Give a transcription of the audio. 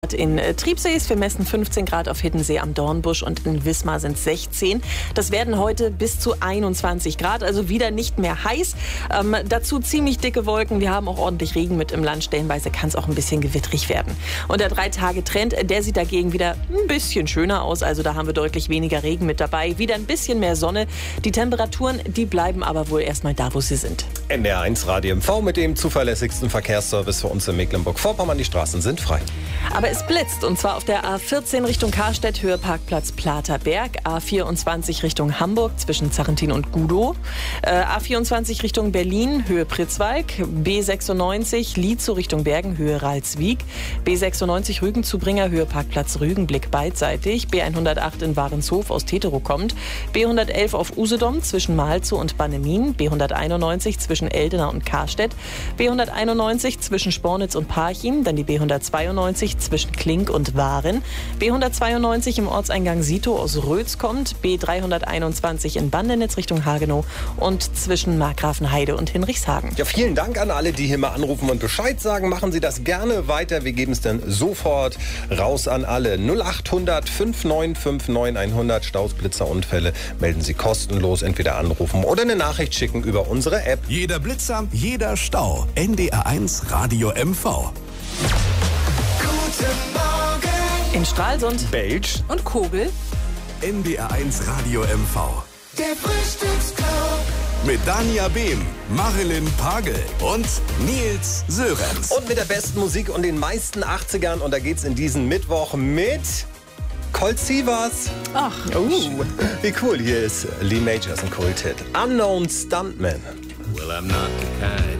In Triebsee ist vermessen 15 Grad, auf Hiddensee am Dornbusch und in Wismar sind es 16. Das werden heute bis zu 21 Grad, also wieder nicht mehr heiß. Dazu ziemlich dicke Wolken. Wir haben auch ordentlich Regen mit im Land. Stellenweise kann es auch ein bisschen gewittrig werden. Und der 3-Tage-Trend, der sieht dagegen wieder ein bisschen schöner aus. Also da haben wir deutlich weniger Regen mit dabei. Wieder ein bisschen mehr Sonne. Die Temperaturen, die bleiben aber wohl erstmal da, wo sie sind. NDR1 Radio MV mit dem zuverlässigsten Verkehrsservice für uns in Mecklenburg-Vorpommern. Die Straßen sind frei. Aber es blitzt, und zwar auf der A14 Richtung Karstedt, Höhe Parkplatz Platerberg, A24 Richtung Hamburg zwischen Zarrentin und Gudow, A24 Richtung Berlin, Höhe Pritzwalk, B96 Lietzow Richtung Bergen, Höhe Ralswiek, B96 Rügen-Zubringer, Höhe Parkplatz Rügenblick beidseitig, B108 in Warenshof aus Teterow kommt, B111 auf Usedom zwischen Malzow und Bannemin, B191 zwischen Eldena und Karstedt, B191 zwischen Spornitz und Parchim, dann die B192 zwischen Klink und Waren, B192 im Ortseingang Sito aus Rötz kommt, B321 in Bandenitz Richtung Hagenow und zwischen Markgrafenheide und Hinrichshagen. Ja, vielen Dank an alle, die hier mal anrufen und Bescheid sagen. Machen Sie das gerne weiter. Wir geben es dann sofort raus an alle. 0800 5959 100 Staus, Blitzer, Unfälle. Melden Sie kostenlos, entweder anrufen oder eine Nachricht schicken über unsere App. Jeder Blitzer, jeder Stau. NDR1 Radio MV. In Stralsund, Belsch und Kogel. NDR1 Radio MV. Der Frühstücksclub. Mit Dania Behm, Marilyn Pagel und Nils Sörenz. Und mit der besten Musik und den meisten 80ern. Und da geht's in diesen Mittwoch mit Colt Sievers. Ach, Wie cool. Hier ist Lee Majors, ein Kult-Hit. Unknown Stuntman. Well, I'm not the kind